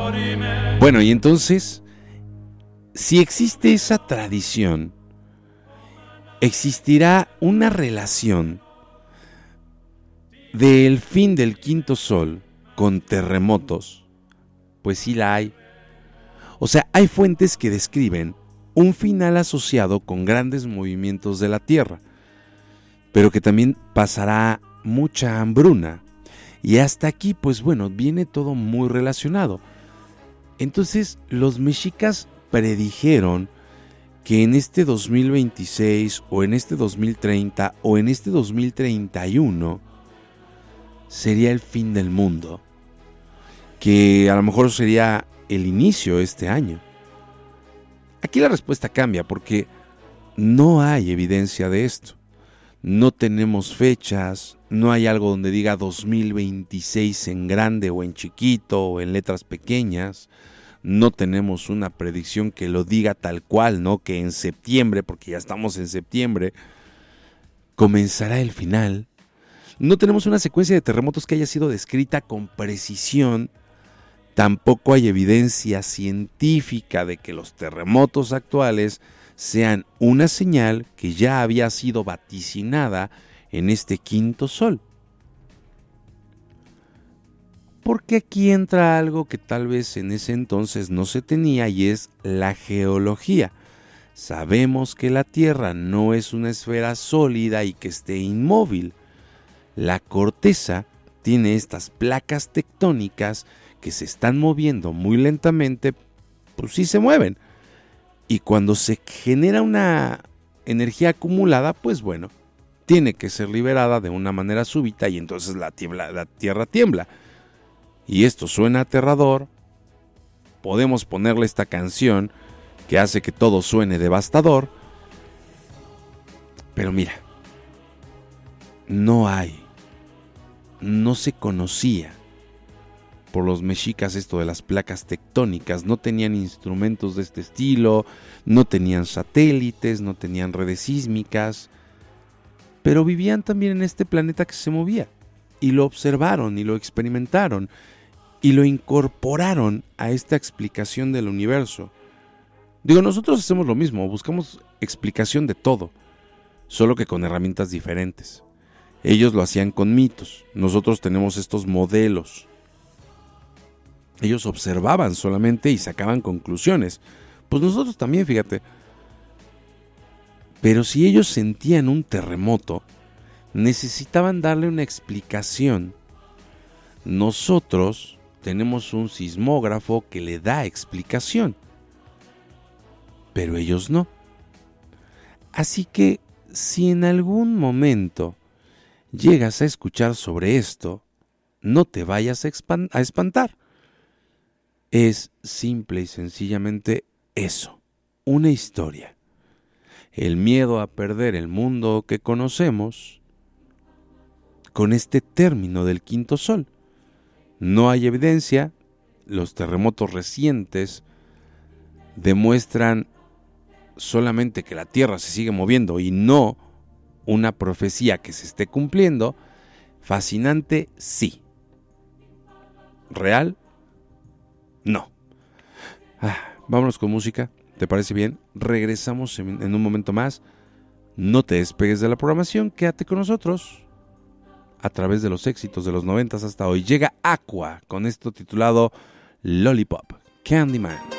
Bueno, y entonces, si existe esa tradición, existirá una relación del fin del quinto sol con terremotos. Pues sí la hay. O sea, hay fuentes que describen un final asociado con grandes movimientos de la Tierra, pero que también pasará mucha hambruna. Y hasta aquí, pues bueno, viene todo muy relacionado. Entonces, los mexicas predijeron que en este 2026 o en este 2030 o en este 2031 sería el fin del mundo, que a lo mejor sería el inicio este año. Aquí la respuesta cambia porque no hay evidencia de esto. No tenemos fechas, no hay algo donde diga 2026 en grande o en chiquito o en letras pequeñas. No tenemos una predicción que lo diga tal cual, ¿no? Que en septiembre, porque ya estamos en septiembre, comenzará el final. No tenemos una secuencia de terremotos que haya sido descrita con precisión. Tampoco hay evidencia científica de que los terremotos actuales sean una señal que ya había sido vaticinada en este quinto sol. Porque aquí entra algo que tal vez en ese entonces no se tenía y es la geología. Sabemos que la Tierra no es una esfera sólida y que esté inmóvil. La corteza tiene estas placas tectónicas que se están moviendo muy lentamente, pues sí se mueven. Y cuando se genera una energía acumulada, pues bueno, tiene que ser liberada de una manera súbita y entonces la Tierra tiembla. Y esto suena aterrador. Podemos ponerle esta canción que hace que todo suene devastador. Pero mira, no se conocía por los mexicas esto de las placas tectónicas. No tenían instrumentos de este estilo, no tenían satélites, no tenían redes sísmicas, pero vivían también en este planeta que se movía y lo observaron y lo experimentaron y lo incorporaron a esta explicación del universo. Digo, nosotros hacemos lo mismo, buscamos explicación de todo, solo que con herramientas diferentes. Ellos lo hacían con mitos, nosotros tenemos estos modelos. Ellos observaban solamente y sacaban conclusiones. Pues nosotros también, fíjate. Pero si ellos sentían un terremoto, necesitaban darle una explicación. Nosotros tenemos un sismógrafo que le da explicación, pero ellos no. Así que si en algún momento llegas a escuchar sobre esto, no te vayas a espantar. Es simple y sencillamente eso, una historia. El miedo a perder el mundo que conocemos con este término del quinto sol. No hay evidencia, los terremotos recientes demuestran solamente que la Tierra se sigue moviendo y no una profecía que se esté cumpliendo. Fascinante, sí. ¿Real? No. Vámonos con música, ¿te parece bien? Regresamos en un momento más. No te despegues de la programación, quédate con nosotros. A través de los éxitos de los 90s hasta hoy llega Aqua con esto titulado Lollipop, Candyman.